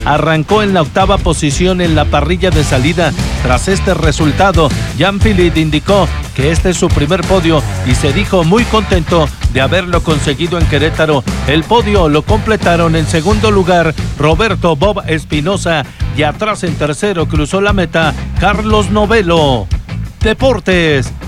arrancó en la octava posición en la parrilla de salida. Tras este resultado, Jean-Philippe indicó que este es su primer podio y se dijo muy contento de haberlo conseguido en Querétaro. El podio lo completaron en segundo lugar Roberto Bob Espinosa y atrás en tercero cruzó la meta Carlos Novelo. Deportes,